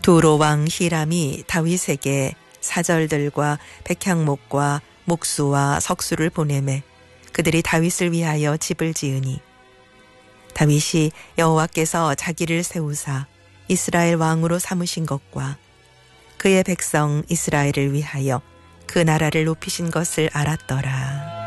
두로 왕 히람이 다윗에게 사절들과 백향목과 목수와 석수를 보내매 그들이 다윗을 위하여 집을 지으니 다윗이 여호와께서 자기를 세우사 이스라엘 왕으로 삼으신 것과 그의 백성 이스라엘을 위하여 그 나라를 높이신 것을 알았더라.